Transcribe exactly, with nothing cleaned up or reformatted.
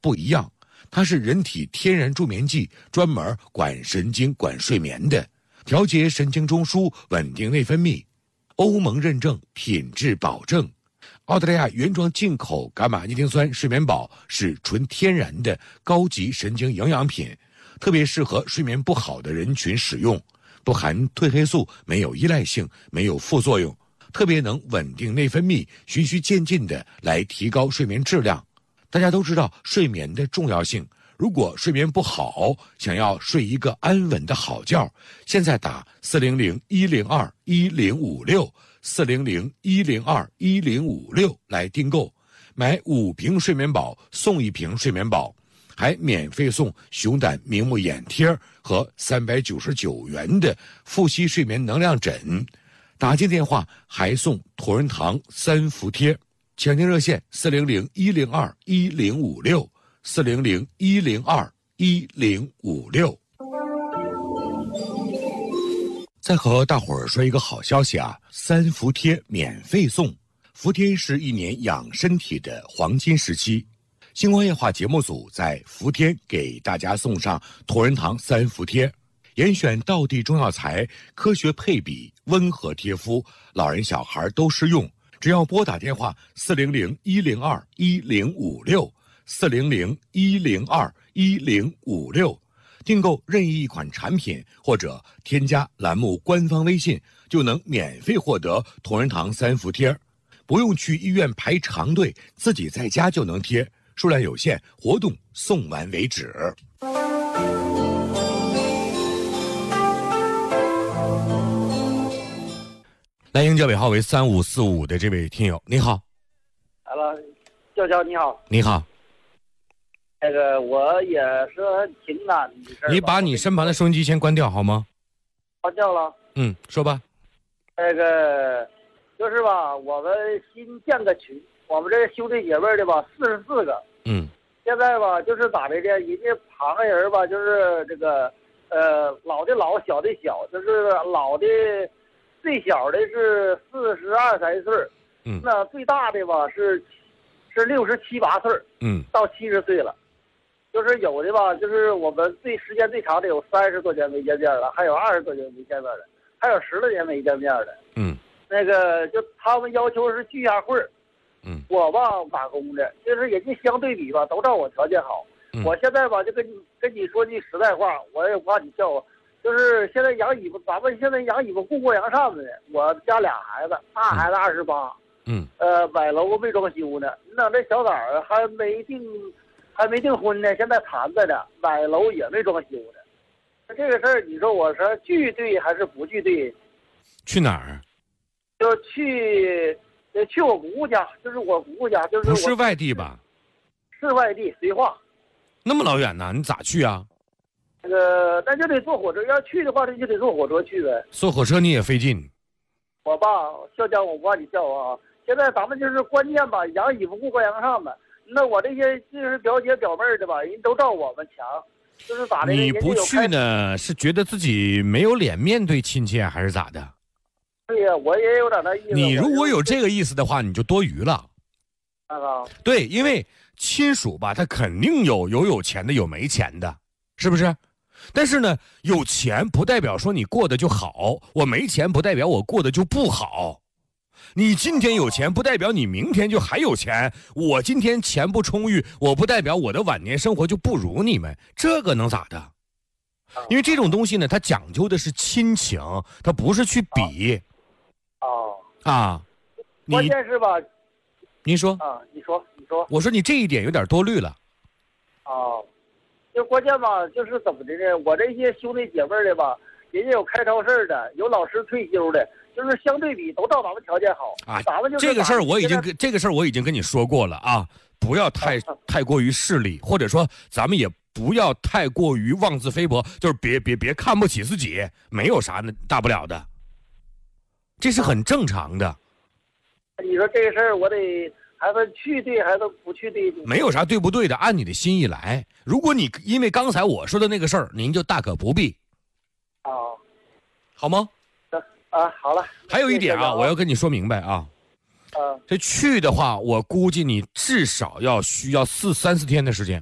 不一样，它是人体天然助眠剂，专门管神经、管睡眠的，调节神经中枢，稳定内分泌。欧盟认证，品质保证。澳大利亚原装进口伽马尼丁酸睡眠宝是纯天然的高级神经营养品，特别适合睡眠不好的人群使用，不含褪黑素，没有依赖性，没有副作用，特别能稳定内分泌，循序渐进的来提高睡眠质量。大家都知道睡眠的重要性，如果睡眠不好，想要睡一个安稳的好觉，现在打四零零一零二一零五六四零零一零二一零五六来订购，买五瓶睡眠宝送一瓶睡眠宝，还免费送熊胆明目眼贴和三百九十九元的复息睡眠能量枕，打进电话还送同仁堂三伏贴。抢订热线四零零一零二一零五六四零零一零二一零五六。再和大伙儿说一个好消息啊，三伏贴免费送。伏贴是一年养身体的黄金时期，星光夜话节目组在伏天给大家送上同仁堂三伏贴，严选道地中药材，科学配比，温和贴肤，老人小孩都适用。只要拨打电话四零零一零二一零五六四零零一零二一零五六，订购任意一款产品或者添加栏目官方微信，就能免费获得同仁堂三伏贴，不用去医院排长队，自己在家就能贴，数量有限，活动送完为止。来迎教尾号为三五四五的这位听友，你好。 Hello， 娇娇你好。 你好。 那个我也是很情感的事儿。 你把你身旁的收音机先关掉好吗？ 关掉了。 嗯，说吧。 那个就是吧，我们新建个群，我们这兄弟姐妹的吧，四十四个。 嗯。 现在吧，就是咋的呢？人家旁个人吧，就是这个呃，老的老，小的小，就是老的。最小的是四十二三岁， 嗯， 那最大的吧是是六十七八岁， 嗯， 到七十岁了。就是有的吧，就是我们最时间最长的有三十多年没见面了，还有二十多年没见面了，还有十多年没见面了。 嗯， 那个就他们要求是聚下会儿， 嗯， 我吧打工的，就是人家相对比吧，都照我条件好。 嗯、 我现在吧就跟你跟你说句实在话，我也不怕你笑话。就是现在养尾巴，咱们现在养尾巴过过洋扇子呢。我家俩孩子，大孩子二十八， 嗯， 呃，买楼没装修呢。你等这小崽儿还没定，还没订婚呢，现在谈着呢，买楼也没装修呢。这个事儿，你说我说聚对还是不聚对？ 去哪儿？ 就去，呃，去我姑姑家，就是我姑姑家，就是不是外地吧？ 是外地，绥化。 那么老远呢？你咋去啊？ 那个那就得坐火车，要去的话，那就得坐火车去呗。 坐火车你也费劲。 我爸笑江，我不怕你笑啊。现在咱们就是关键吧，养衣服顾过洋上吧。那我这些就是表姐表妹的吧，人都照我们强，就是咋的？ 你不去呢，是觉得自己没有脸面对亲戚，还是咋的？ 对呀，我也有点那意思。 你如果有这个意思的话，你就多余了。 那个对，因为亲属吧，他肯定有有有钱的，有没钱的，是不是？但是呢，有钱不代表说你过得就好，我没钱不代表我过得就不好。你今天有钱不代表你明天就还有钱，我今天钱不充裕，我不代表我的晚年生活就不如你们，这个能咋的？因为这种东西呢，它讲究的是亲情，它不是去比。 哦啊， 关键是吧？ 您说啊，你说，你说。 我说你这一点有点多虑了。 哦。就关键吧，就是怎么的呢？我这些兄弟姐妹的吧，人家有开超市的，有老师退休的，就是相对比都照咱们条件好啊。 咱们就是这个事儿我已经跟这个事儿我已经跟你说过了啊，不要太太过于势利，或者说咱们也不要太过于妄自菲薄，就是别别别看不起自己，没有啥大不了的，这是很正常的。 你说这个事儿，我得。还是去对还是不去对？ 没有啥对不对的，按你的心意来。如果你因为刚才我说的那个事儿，您就大可不必。 哦， 好吗？ 啊，好了。 还有一点啊，我要跟你说明白啊。 啊， 这去的话，我估计你至少要需要四三四天的时间。